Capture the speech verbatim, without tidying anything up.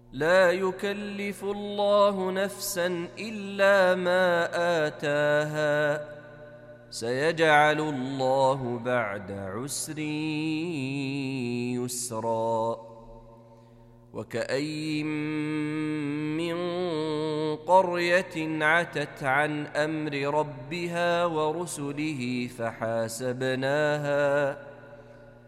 لا يكلف الله نفسا إلا ما آتاها سيجعل الله بعد عسر يسرا وكأي من قرية عتت عن أمر ربها ورسله فحاسبناها